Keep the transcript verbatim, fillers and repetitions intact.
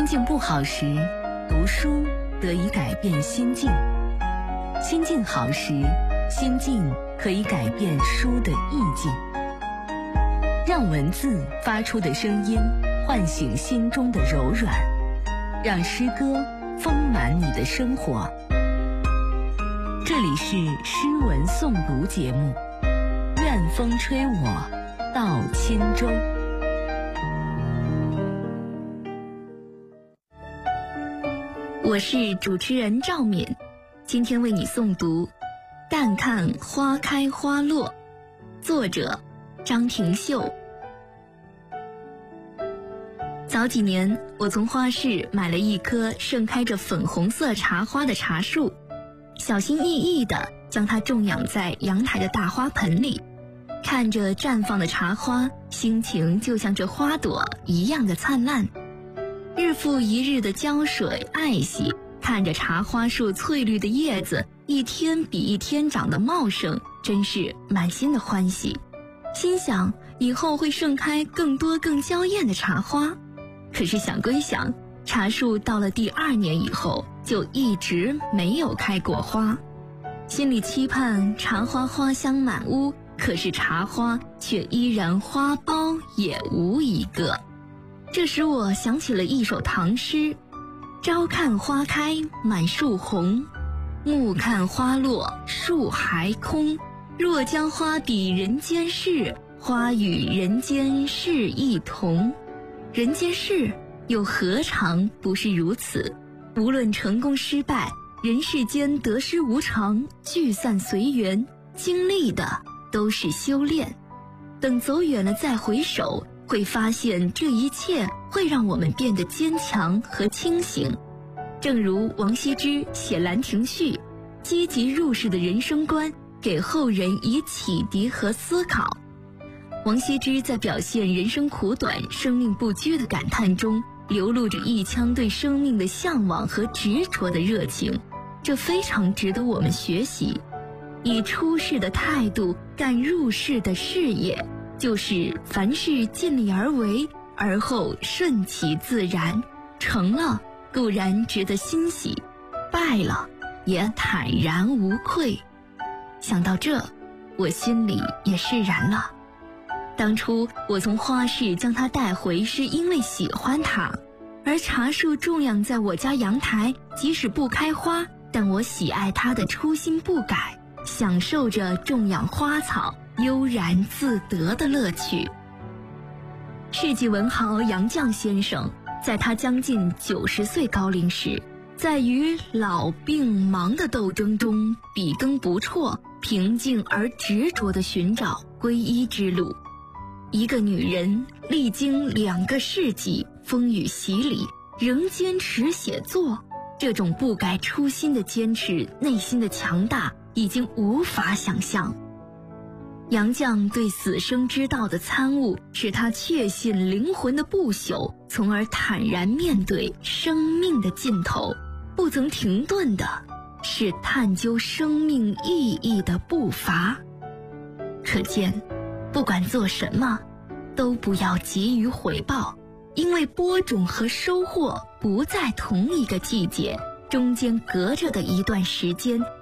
心境不好时，读书得以改变心境；心境好时，心境可以改变书的意境。让文字发出的声音唤醒心中的柔软，让诗歌丰满你的生活。这里是诗文诵读节目，愿风吹我到轻舟。 我是主持人赵敏，今天为你诵读《淡看花开花落》，作者张庭秀。早几年，我从花市买了一棵盛开着粉红色茶花的茶树，小心翼翼地将它种养在阳台的大花盆里，看着绽放的茶花，心情就像这花朵一样的灿烂。日复一日的浇水爱惜，看着茶花树翠绿的叶子一天比一天长得茂盛，真是满心的欢喜。心想以后会盛开更多更娇艳的茶花。可是想归想，茶树到了第二年以后就一直没有开过花，心里期盼茶花花香满屋，可是茶花却依然花苞也无一个。这使我想起了一首唐诗：朝看花开满树红，暮看花落树还空。若将花比人间事，花与人间事一同。人间事又何尝不是如此？无论成功失败，人世间得失无常，聚散随缘，经历的都是修炼。等走远了再回首，会发现这一切会让我们变得坚强和清醒。正如王羲之写《兰亭序》，积极入世的人生观给后人以启迪和思考。王羲之在表现人生苦短、生命不居的感叹中，流露着一腔对生命的向往和执着的热情，这非常值得我们学习。以出世的态度干入世的事业，就是凡事尽力而为，而后顺其自然。成了固然值得欣喜，败了也坦然无愧。想到这，我心里也释然了。当初我从花市将它带回，是因为喜欢它，而茶树种养在我家阳台，即使不开花，但我喜爱它的初心不改，享受着种养花草悠然自得的乐趣。世纪文豪杨绛先生在他将近九十岁高龄时，在与老病忙的斗争中笔耕不辍，平静而执着地寻找皈依之路。一个女人历经两个世纪风雨洗礼，仍坚持写作，这种不改初心的坚持，内心的强大已经无法想象。杨绛对死生之道的参悟，使他确信灵魂的不朽，从而坦然面对生命的尽头。不曾停顿的是探究生命意义的步伐。可见不管做什么，都不要急于回报，因为播种和收获不在同一个季节，中间隔着的一段时间